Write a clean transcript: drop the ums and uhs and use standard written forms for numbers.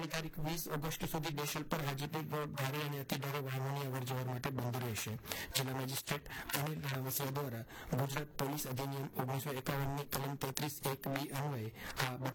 આગામી તારીખ 20 ઓગસ્ટ સુધી દેશલ પર હાજીપીર રોડ ભારે અને અતિભારે વાહનોની અવરજવર માટે બંધ રહેશે. જિલ્લા મેજિસ્ટ્રેટ અનિલ રાવસિયા દ્વારા ગુજરાત પોલીસ અધિનિયમ 1951ની કલમ 33(1)(b) અન્વયે આ